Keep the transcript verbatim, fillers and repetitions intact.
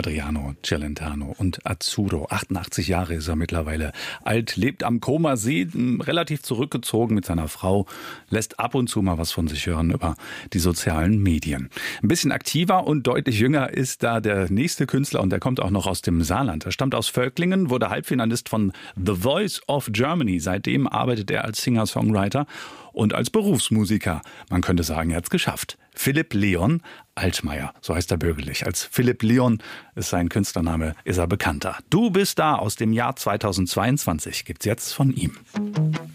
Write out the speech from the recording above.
Adriano Celentano und Azzurro. achtundachtzig Jahre ist er mittlerweile alt, lebt am Comer See, relativ zurückgezogen mit seiner Frau, lässt ab und zu mal was von sich hören über die sozialen Medien. Ein bisschen aktiver und deutlich jünger ist da der nächste Künstler und der kommt auch noch aus dem Saarland. Er stammt aus Völklingen, wurde Halbfinalist von The Voice of Germany. Seitdem arbeitet er als Singer-Songwriter und als Berufsmusiker. Man könnte sagen, er hat es geschafft. Philipp Leon Altmaier, so heißt er bürgerlich. Als Philipp Leon ist sein Künstlername, ist er bekannter. Du bist da aus dem Jahr zweitausendzweiundzwanzig, gibt's jetzt von ihm.